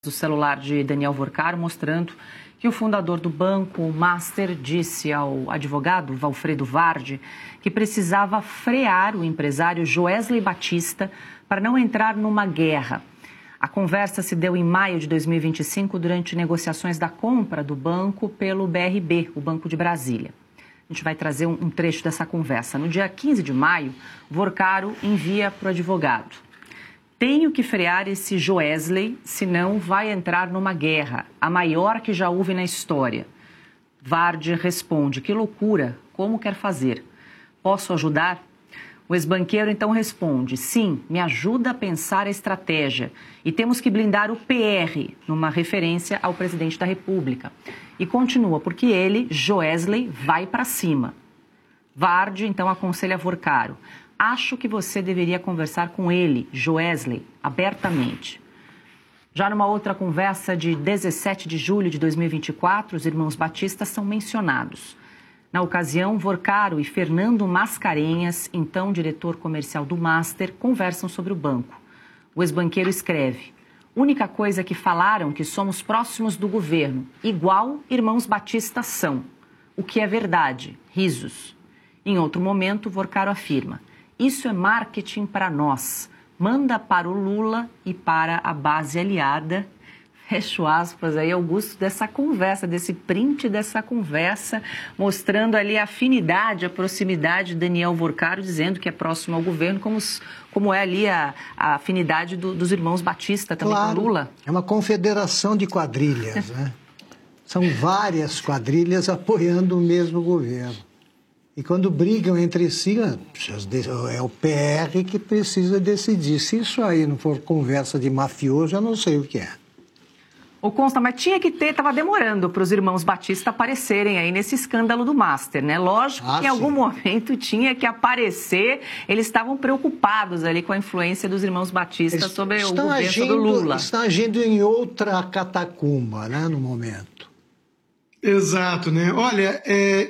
do celular de Daniel Vorcaro, mostrando que o fundador do Banco Master disse ao advogado Valfredo Vardi que precisava frear o empresário Joesley Batista para não entrar numa guerra. A conversa se deu em maio de 2025 durante negociações da compra do banco pelo BRB, o Banco de Brasília. A gente vai trazer um trecho dessa conversa. No dia 15 de maio, Vorcaro envia para o advogado: tenho que frear esse Joesley, senão vai entrar numa guerra, a maior que já houve na história. Vardi responde: que loucura, como quer fazer? Posso ajudar? O ex-banqueiro então responde: sim, me ajuda a pensar a estratégia e temos que blindar o PR, numa referência ao presidente da República. E continua, porque ele, Joesley, vai para cima. Vardi então aconselha Vorcaro: acho que você deveria conversar com ele, Joesley, abertamente. Já numa outra conversa de 17 de julho de 2024, os irmãos Batista são mencionados. Na ocasião, Vorcaro e Fernando Mascarenhas, então diretor comercial do Master, conversam sobre o banco. O ex-banqueiro escreve: única coisa que falaram que somos próximos do governo, igual irmãos Batista são. O que é verdade, risos. Em outro momento, Vorcaro afirma: isso é marketing para nós. Manda para o Lula e para a base aliada. Fecho aspas aí, Augusto, dessa conversa, desse print dessa conversa, mostrando ali a afinidade, a proximidade de Daniel Vorcaro, dizendo que é próximo ao governo, como é ali a afinidade dos irmãos Batista também com Lula. É uma confederação de quadrilhas, né? São várias quadrilhas apoiando o mesmo governo. E quando brigam entre si, é o PR que precisa decidir. Se isso aí não for conversa de mafioso, eu não sei o que é. Ô Consta, mas tinha que ter, estava demorando para os irmãos Batista aparecerem aí nesse escândalo do Master, né? Lógico que em algum momento tinha que aparecer, eles estavam preocupados ali com a influência dos irmãos Batista sobre o governo do Lula. Estão agindo em outra catacumba, né, no momento. Exato, né? Olha,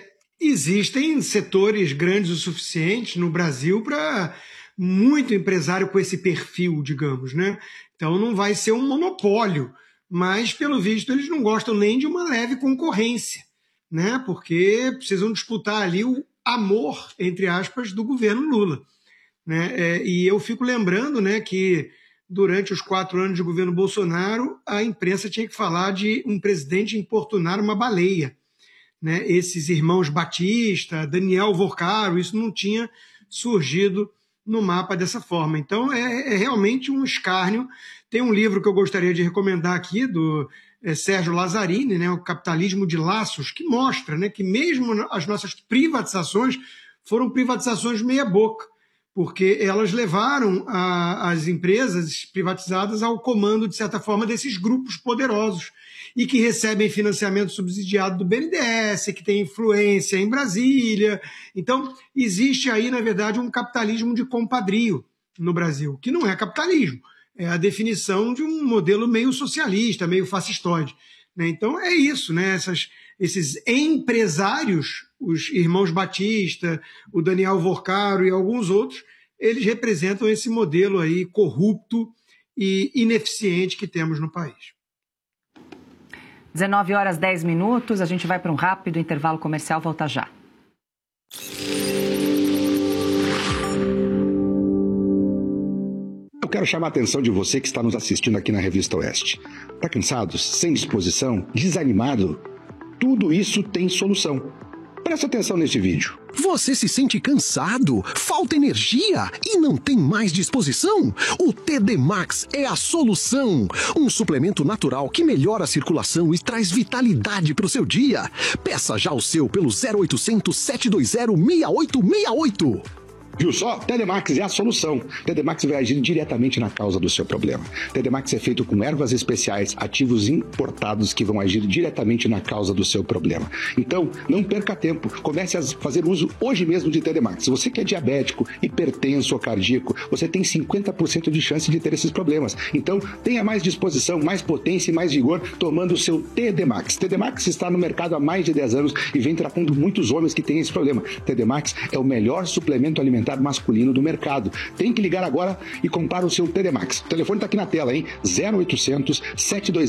existem setores grandes o suficiente no Brasil para muito empresário com esse perfil, digamos, né? Então não vai ser um monopólio, mas pelo visto eles não gostam nem de uma leve concorrência, né? Porque precisam disputar ali o amor, entre aspas, do governo Lula, né? E eu fico lembrando, né, que durante os 4 anos de governo Bolsonaro, a imprensa tinha que falar de um presidente importunar uma baleia, né? Esses irmãos Batista, Daniel Vorcaro, isso não tinha surgido no mapa dessa forma. Então é realmente um escárnio. Tem um livro que eu gostaria de recomendar aqui, do Sérgio Lazzarini, né, O Capitalismo de Laços, que mostra, né, que mesmo as nossas privatizações foram privatizações meia-boca, porque elas levaram as empresas privatizadas ao comando, de certa forma, desses grupos poderosos e que recebem financiamento subsidiado do BNDES, que tem influência em Brasília. Então, existe aí, na verdade, um capitalismo de compadrio no Brasil, que não é capitalismo, é a definição de um modelo meio socialista, meio fascistoide, né? Então, é isso, né? Esses empresários, os irmãos Batista, o Daniel Vorcaro e alguns outros, eles representam esse modelo aí corrupto e ineficiente que temos no país. 19h10, a gente vai para um rápido intervalo comercial, volta já. Eu quero chamar a atenção de você que está nos assistindo aqui na Revista Oeste. Está cansado, sem disposição, desanimado? Tudo isso tem solução. Presta atenção nesse vídeo. Você se sente cansado, falta energia e não tem mais disposição? O TD Max é a solução. Um suplemento natural que melhora a circulação e traz vitalidade para o seu dia. Peça já o seu pelo 0800 720 6868. Viu só? TD Max é a solução. TD Max vai agir diretamente na causa do seu problema. TD Max é feito com ervas especiais, ativos importados que vão agir diretamente na causa do seu problema. Então, não perca tempo. Comece a fazer uso hoje mesmo de TD Max. Se você que é diabético, hipertenso ou cardíaco, você tem 50% de chance de ter esses problemas. Então, tenha mais disposição, mais potência e mais vigor tomando o seu TD Max. TD Max está no mercado há mais de 10 anos e vem tratando muitos homens que têm esse problema. TD Max é o melhor suplemento alimentar masculino do mercado. Tem que ligar agora e comprar o seu TD Max. O telefone está aqui na tela, hein? 0800 720